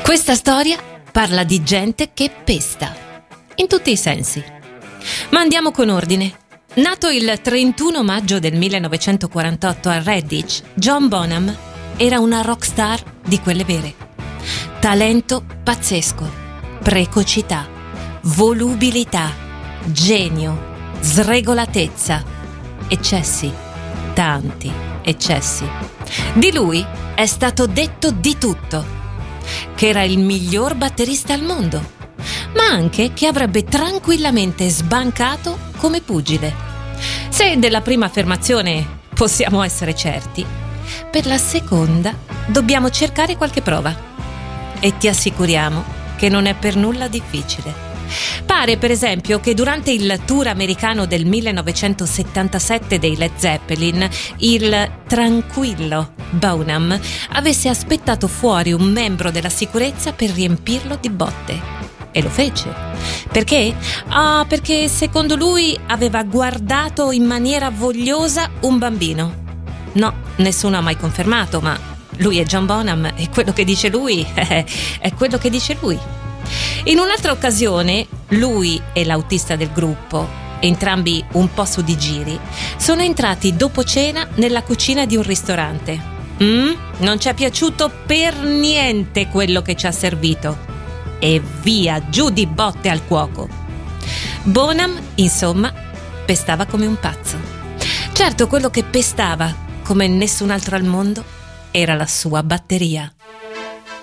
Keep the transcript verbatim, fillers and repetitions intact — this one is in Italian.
Questa storia parla di gente che pesta, in tutti i sensi. Ma andiamo con ordine. Nato il trentuno maggio del millenovecentoquarantotto a Redditch, John Bonham era una rockstar di quelle vere. Talento pazzesco, precocità, volubilità, genio, sregolatezza, eccessi, tanti eccessi. Di lui è stato detto di tutto, che era il miglior batterista al mondo, ma anche che avrebbe tranquillamente sbancato come pugile. Se della prima affermazione possiamo essere certi, per la seconda dobbiamo cercare qualche prova. E ti assicuriamo che non è per nulla difficile. Pare per esempio che durante il tour americano del millenovecentosettantasette dei Led Zeppelin, il tranquillo Bonham avesse aspettato fuori un membro della sicurezza per riempirlo di botte. E lo fece. Perché? Ah, perché secondo lui aveva guardato in maniera vogliosa un bambino. No, nessuno ha mai confermato, ma lui è John Bonham e quello che dice lui è, è quello che dice lui. In un'altra occasione, lui e l'autista del gruppo, entrambi un po' su di giri, sono entrati dopo cena nella cucina di un ristorante. Mm? Non ci è piaciuto per niente quello che ci ha servito. E via, giù di botte al cuoco. Bonham, insomma, pestava come un pazzo. Certo, quello che pestava come nessun altro al mondo era la sua batteria.